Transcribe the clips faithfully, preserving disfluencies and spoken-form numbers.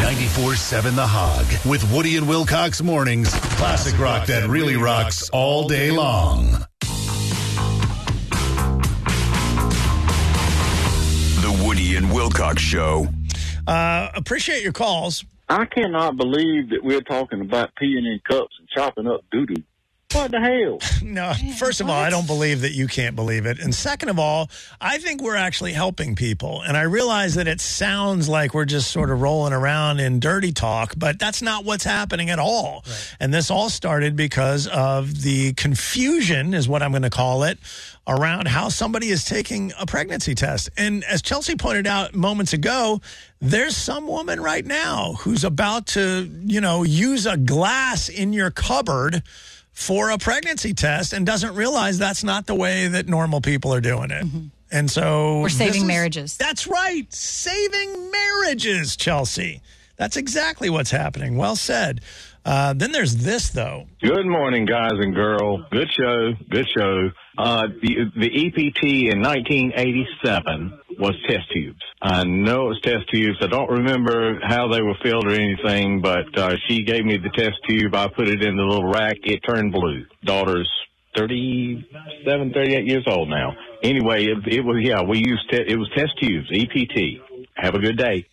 ninety-four seven The Hog with Woody and Wilcox mornings. Classic rock that really rocks all day long. The Woody and Wilcox Show. Uh, appreciate your calls. I cannot believe that we're talking about peeing in cups and chopping up doo-doo. What the hell? No, first of all, I don't believe that you can't believe it. And second of all, I think we're actually helping people. And I realize that it sounds like we're just sort of rolling around in dirty talk, but that's not what's happening at all. Right. And this all started because of the confusion, is what I'm going to call it, around how somebody is taking a pregnancy test. And as Chelsea pointed out moments ago, there's some woman right now who's about to, you know, use a glass in your cupboard for a pregnancy test and doesn't realize that's not the way that normal people are doing it. Mm-hmm. And so we're saving is, marriages. That's right. Saving marriages, Chelsea. That's exactly what's happening. Well said. Uh, then there's this, though. Good morning, guys and girls. Good show. Good show. Uh, the, the E P T in nineteen eighty-seven was test tubes. I know it was test tubes. I don't remember how they were filled or anything, but uh, she gave me the test tube. I put it in the little rack. It turned blue. Daughter's thirty-seven, thirty-eight years old now. Anyway, it, it was, yeah, we used, te- it was test tubes, E P T. Have a good day.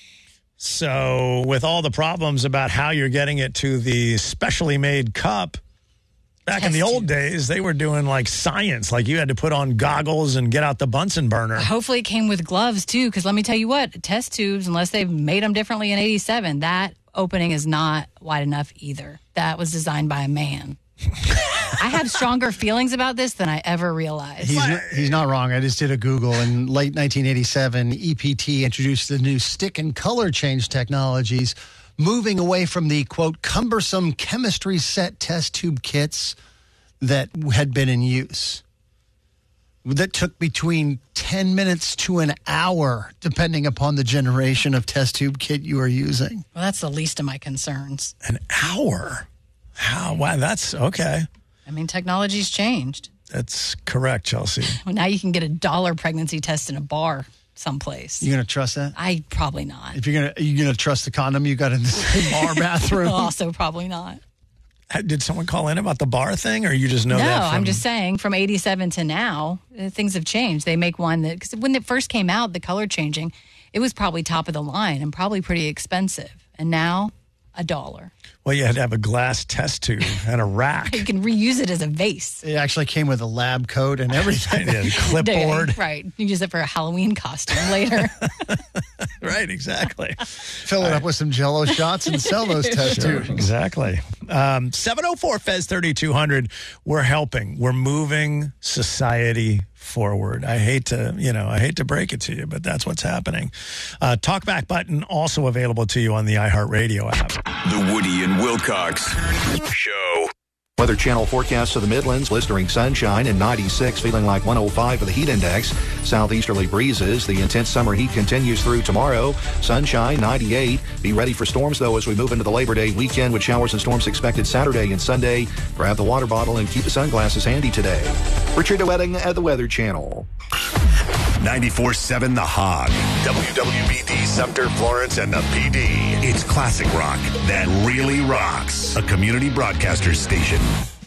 So with all the problems about how you're getting it to the specially made cup, back test in the old tube. days, they were doing like science. Like you had to put on goggles and get out the Bunsen burner. Hopefully it came with gloves, too, because let me tell you what, test tubes, unless they've made them differently in eighty-seven, that opening is not wide enough either. That was designed by a man. I have stronger feelings about this than I ever realized. He's, he's not wrong. I just did a Google. In late nineteen eighty-seven, E P T introduced the new stick and color change technologies, moving away from the, quote, cumbersome chemistry set test tube kits that had been in use. That took between ten minutes to an hour, depending upon the generation of test tube kit you are using. Well, that's the least of my concerns. An hour? How? Wow, that's okay. I mean, technology's changed. That's correct, Chelsea. Well, now you can get a dollar pregnancy test in a bar someplace. You going to trust that? I probably not. If you're going to, you going to trust the condom you got in the bar bathroom? Also, probably not. Did someone call in about the bar thing, or you just know no, that? No, I'm just saying from eighty-seven to now, uh, things have changed. They make one that, because when it first came out, the color changing, it was probably top of the line and probably pretty expensive. And now, a dollar. Well, you had to have a glass test tube and a rack. You can reuse it as a vase. It actually came with a lab coat and everything. Yeah, clipboard. Right. You use it for a Halloween costume later. Right, exactly. Fill it up with some Jell-O shots and sell those test sure, tubes. Exactly. Um, seven oh four Fez thirty-two hundred. We're helping. We're moving society forward. I hate to, you know, I hate to break it to you, but that's what's happening. Uh, Talkback button also available to you on the iHeartRadio app. The Woody and Wilcox Show. Weather Channel forecast of the Midlands, blistering sunshine and ninety-six, feeling like one oh five for the heat index. Southeasterly breezes. The intense summer heat continues through tomorrow. Sunshine, ninety-eight. Be ready for storms, though, as we move into the Labor Day weekend with showers and storms expected Saturday and Sunday. Grab the water bottle and keep the sunglasses handy today. Richard Wedding at the Weather Channel. ninety-four seven The Hog. W W B D, Sumter, Florence, and the P D. It's classic rock that really rocks. A community broadcaster station.